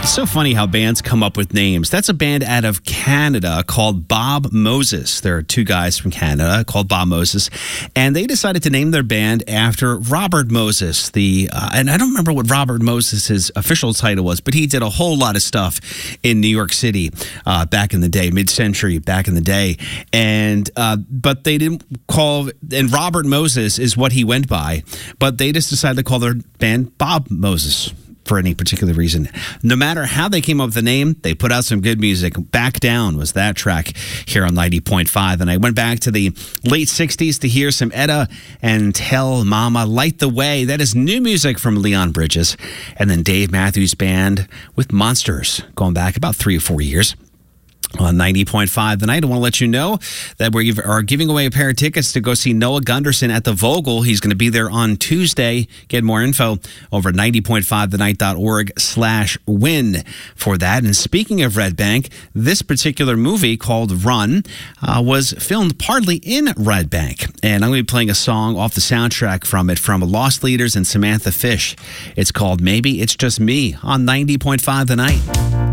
It's so funny how bands come up with names. That's a band out of Canada called Bob Moses. There are two guys from Canada called Bob Moses, and they decided to name their band after Robert Moses. And I don't remember what Robert Moses' official title was, but he did a whole lot of stuff in New York City back in the day, mid-century back in the day. And but they didn't call, and Robert Moses is what he went by, but they just decided to call their band Bob Moses for any particular reason. No matter how they came up with the name, they put out some good music. Back Down was that track here on 90.5. And I went back to the late 60s to hear some Etta and Tell Mama Light the Way. That is new music from Leon Bridges. And then Dave Matthews Band with Monsters, going back about 3 or 4 years. On 90.5 tonight, I want to let you know that we are giving away a pair of tickets to go see Noah Gunderson at the Vogel. He's going to be there on Tuesday. Get more info over at 90.5thetonight.org/win for that. And speaking of Red Bank, this particular movie called Run was filmed partly in Red Bank. And I'm going to be playing a song off the soundtrack from it from Lost Leaders and Samantha Fish. It's called Maybe It's Just Me on 90.5 The Night.